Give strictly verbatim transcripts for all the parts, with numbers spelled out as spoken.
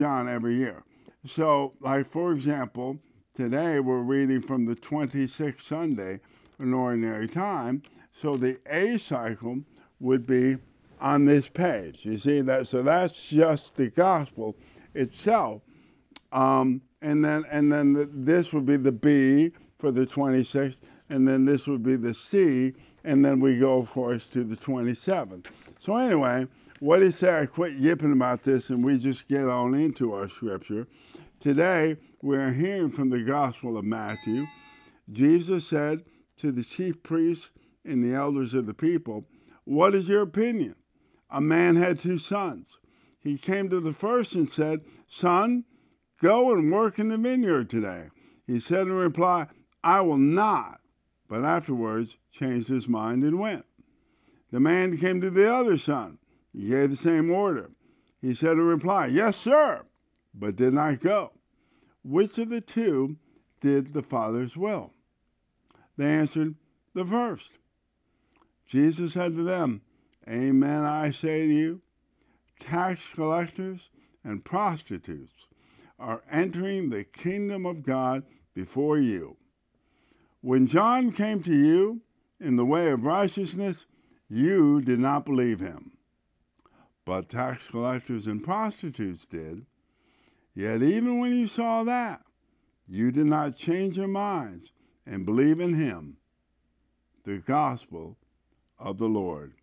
John every year. So, like, for example, today we're reading from the twenty-sixth Sunday in Ordinary Time. So the A cycle would be on this page. You see that? So that's just the gospel itself. Um, and then, and then the, this would be the B for the twenty-sixth, and then this would be the C, and then we go, of course, to the twenty-seventh. So anyway, what do you say I quit yipping about this and we just get on into our scripture? Today, we're hearing from the Gospel of Matthew. Jesus said to the chief priests and the elders of the people, "What is your opinion? A man had two sons. He came to the first and said, 'Son, go and work in the vineyard today.' He said in reply, 'I will not,' but afterwards changed his mind and went. The man came to the other son. He gave the same order. He said in reply, 'Yes, sir,' but did not go. Which of the two did the Father's will?" They answered, "The first." Jesus said to them, "Amen, I say to you, tax collectors and prostitutes are entering the kingdom of God before you. When John came to you in the way of righteousness, you did not believe him, but tax collectors and prostitutes did. Yet even when you saw that, you did not change your minds and believe in him." The gospel of the Lord.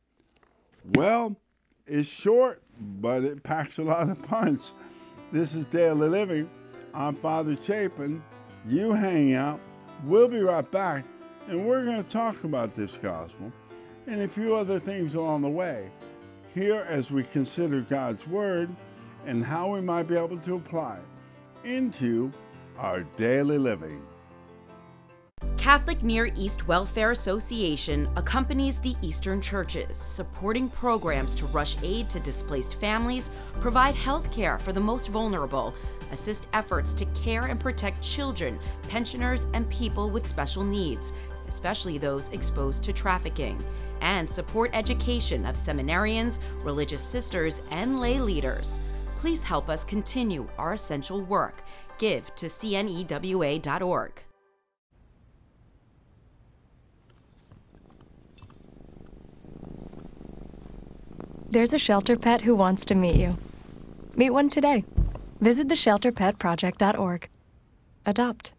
Well, it's short, but it packs a lot of punch. This is Daily Living. I'm Father Chapin. You hang out. We'll be right back, and we're going to talk about this gospel and a few other things along the way here as we consider God's Word and how we might be able to apply it into our daily living. Catholic Near East Welfare Association accompanies the Eastern churches, supporting programs to rush aid to displaced families, provide health care for the most vulnerable, assist efforts to care and protect children, pensioners, and people with special needs, especially those exposed to trafficking, and support education of seminarians, religious sisters, and lay leaders. Please help us continue our essential work. Give to C N E W A dot org. There's a shelter pet who wants to meet you. Meet one today. Visit the shelter pet project dot org. Adopt.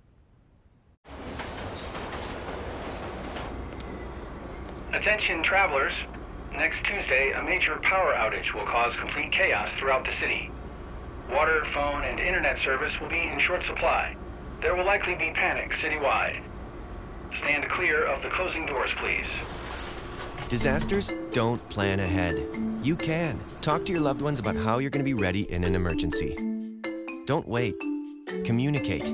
Attention travelers. Next Tuesday, a major power outage will cause complete chaos throughout the city. Water, phone, and internet service will be in short supply. There will likely be panic citywide. Stand clear of the closing doors, please. Disasters don't plan ahead. You can. Talk to your loved ones about how you're going to be ready in an emergency. Don't wait. Communicate.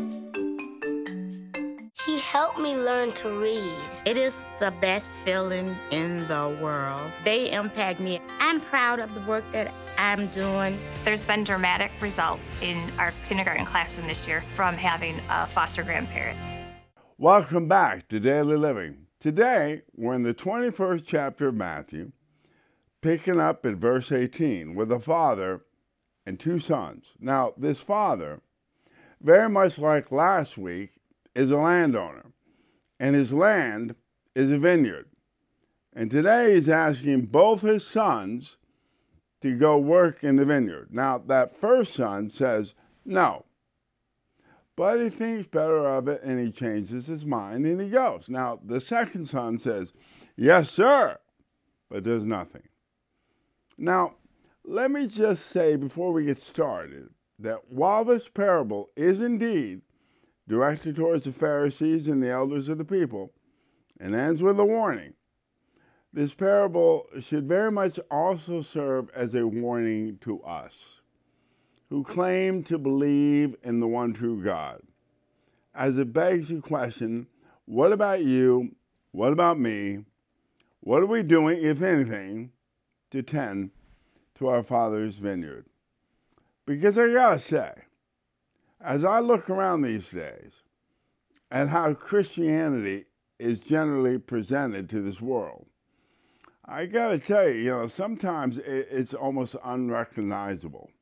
He helped me learn to read. It is the best feeling in the world. They impact me. I'm proud of the work that I'm doing. There's been dramatic results in our kindergarten classroom this year from having a foster grandparent. Welcome back to Daily Living. Today, we're in the twenty-first chapter of Matthew, picking up at verse eighteen, with a father and two sons. Now, this father, very much like last week, is a landowner, and his land is a vineyard. And today he's asking both his sons to go work in the vineyard. Now, that first son says no, but he thinks better of it, and he changes his mind, and he goes. Now, the second son says, "Yes, sir," but does nothing. Now, let me just say before we get started that while this parable is indeed directed towards the Pharisees and the elders of the people, and ends with a warning, this parable should very much also serve as a warning to us who claim to believe in the one true God, as it begs the question, what about you? What about me? What are we doing, if anything, to tend to our Father's vineyard? Because I gotta say, as I look around these days at how Christianity is generally presented to this world, I gotta tell you, you know, sometimes it's almost unrecognizable.